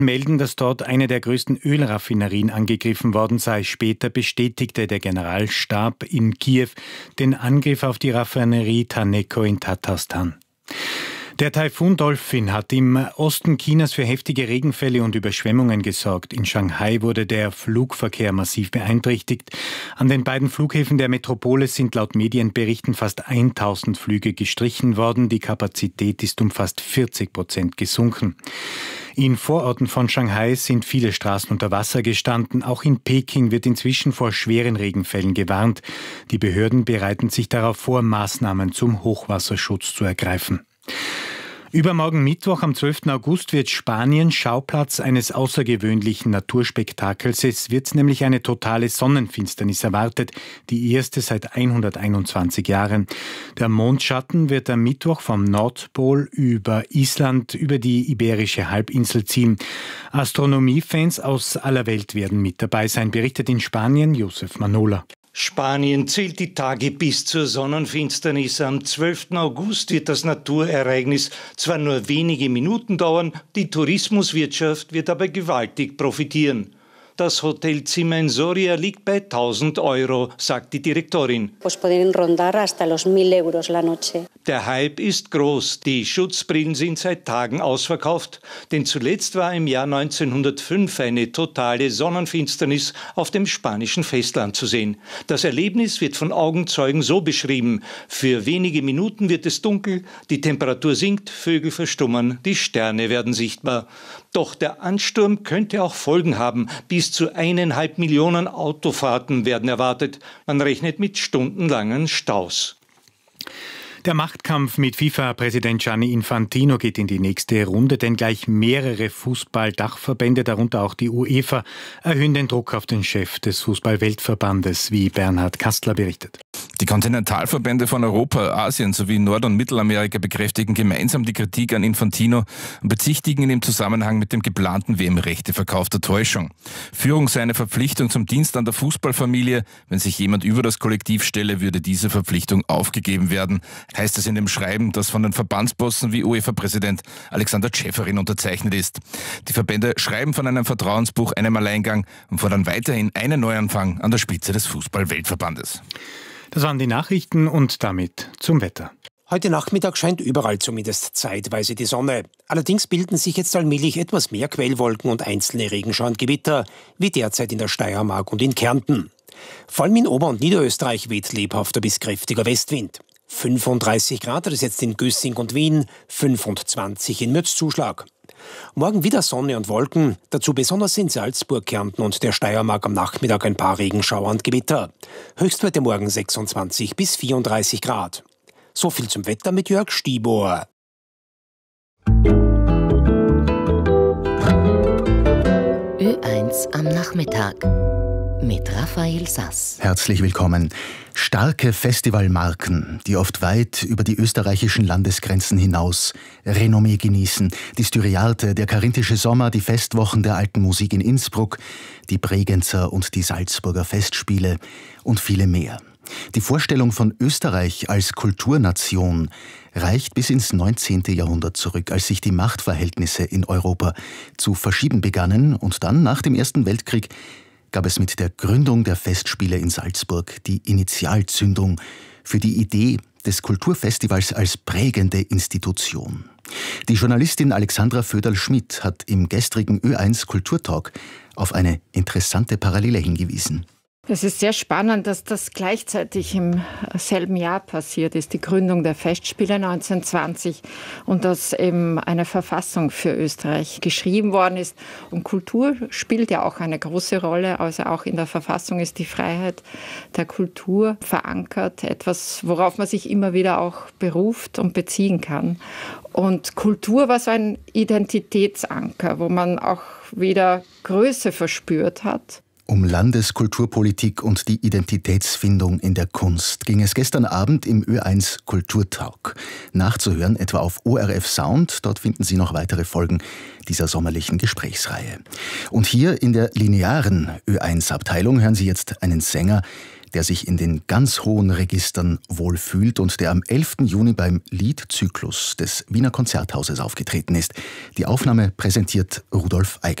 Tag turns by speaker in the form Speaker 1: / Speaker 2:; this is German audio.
Speaker 1: melden, dass dort eine der größten Ölraffinerien angegriffen worden sei. Später bestätigte der Generalstab in Kiew den Angriff auf die Raffinerie Tenneco in Tatarstan. Der Taifun Dolphin hat im Osten Chinas für heftige Regenfälle und Überschwemmungen gesorgt. In Shanghai wurde der Flugverkehr massiv beeinträchtigt. An den beiden Flughäfen der Metropole sind laut Medienberichten fast 1000 Flüge gestrichen worden. Die Kapazität ist um fast 40% gesunken. In Vororten von Shanghai sind viele Straßen unter Wasser gestanden. Auch in Peking wird inzwischen vor schweren Regenfällen gewarnt. Die Behörden bereiten sich darauf vor, Maßnahmen zum Hochwasserschutz zu ergreifen. Übermorgen Mittwoch, am 12. August, wird Spanien Schauplatz eines außergewöhnlichen Naturspektakels. Es wird nämlich eine totale Sonnenfinsternis erwartet, die erste seit 121 Jahren. Der Mondschatten wird am Mittwoch vom Nordpol über Island über die Iberische Halbinsel ziehen. Astronomiefans aus aller Welt werden mit dabei sein, berichtet in Spanien Josef Manola.
Speaker 2: Spanien zählt die Tage bis zur Sonnenfinsternis. Am 12. August wird das Naturereignis zwar nur wenige Minuten dauern, die Tourismuswirtschaft wird aber gewaltig profitieren. Das Hotelzimmer in Soria liegt bei 1.000 €, sagt die Direktorin. Der Hype ist groß. Die Schutzbrillen sind seit Tagen ausverkauft. Denn zuletzt war im Jahr 1905 eine totale Sonnenfinsternis auf dem spanischen Festland zu sehen. Das Erlebnis wird von Augenzeugen so beschrieben: Für wenige Minuten wird es dunkel, die Temperatur sinkt, Vögel verstummen, die Sterne werden sichtbar. Doch der Ansturm könnte auch Folgen haben. Bis zu 1,5 Millionen Autofahrten werden erwartet. Man rechnet mit stundenlangen Staus.
Speaker 1: Der Machtkampf mit FIFA-Präsident Gianni Infantino geht in die nächste Runde, denn gleich mehrere Fußball-Dachverbände, darunter auch die UEFA, erhöhen den Druck auf den Chef des Fußball-Weltverbandes, wie Bernhard Kastler berichtet.
Speaker 3: Die Kontinentalverbände von Europa, Asien sowie Nord- und Mittelamerika bekräftigen gemeinsam die Kritik an Infantino und bezichtigen ihn im Zusammenhang mit dem geplanten WM-Rechteverkauf der Täuschung. Führung sei eine Verpflichtung zum Dienst an der Fußballfamilie. Wenn sich jemand über das Kollektiv stelle, würde diese Verpflichtung aufgegeben werden, heißt es in dem Schreiben, das von den Verbandsbossen wie UEFA-Präsident Alexander Ceferin unterzeichnet ist. Die Verbände schreiben von einem Vertrauensbruch, einem Alleingang und fordern weiterhin einen Neuanfang an der Spitze des Fußball-Weltverbandes.
Speaker 1: Das waren die Nachrichten und damit zum Wetter.
Speaker 4: Heute Nachmittag scheint überall zumindest zeitweise die Sonne. Allerdings bilden sich jetzt allmählich etwas mehr Quellwolken und einzelne Regenschauengewitter, wie derzeit in der Steiermark und in Kärnten. Vor allem in Ober- und Niederösterreich weht lebhafter bis kräftiger Westwind. 35 Grad hat es jetzt in Güssing und Wien, 25 in Mürzzuschlag. Morgen wieder Sonne und Wolken, dazu besonders in Salzburg, Kärnten und der Steiermark am Nachmittag ein paar Regenschauer und Gewitter. Höchstwerte morgen 26 bis 34 Grad. So viel zum Wetter mit Jörg Stiebohr.
Speaker 5: Ö1 am Nachmittag mit Raphael Sass.
Speaker 6: Herzlich willkommen. Starke Festivalmarken, die oft weit über die österreichischen Landesgrenzen hinaus Renommee genießen. Die Styriarte, der Karinthische Sommer, die Festwochen der alten Musik in Innsbruck, die Bregenzer und die Salzburger Festspiele und viele mehr. Die Vorstellung von Österreich als Kulturnation reicht bis ins 19. Jahrhundert zurück, als sich die Machtverhältnisse in Europa zu verschieben begannen und dann nach dem Ersten Weltkrieg gab es mit der Gründung der Festspiele in Salzburg die Initialzündung für die Idee des Kulturfestivals als prägende Institution. Die Journalistin Alexandra Föderl-Schmidt hat im gestrigen Ö1 Kulturtalk auf eine interessante Parallele hingewiesen.
Speaker 7: Es ist sehr spannend, dass das gleichzeitig im selben Jahr passiert ist, die Gründung der Festspiele 1920 und dass eben eine Verfassung für Österreich geschrieben worden ist. Und Kultur spielt ja auch eine große Rolle, also auch in der Verfassung ist die Freiheit der Kultur verankert, etwas, worauf man sich immer wieder auch beruft und beziehen kann. Und Kultur war so ein Identitätsanker, wo man auch wieder Größe verspürt hat.
Speaker 6: Um Landeskulturpolitik und die Identitätsfindung in der Kunst ging es gestern Abend im Ö1 Kulturtalk. Nachzuhören etwa auf ORF Sound, dort finden Sie noch weitere Folgen dieser sommerlichen Gesprächsreihe. Und hier in der linearen Ö1-Abteilung hören Sie jetzt einen Sänger, der sich in den ganz hohen Registern wohlfühlt und der am 11. Juni beim Liedzyklus des Wiener Konzerthauses aufgetreten ist. Die Aufnahme präsentiert Rudolf Eick.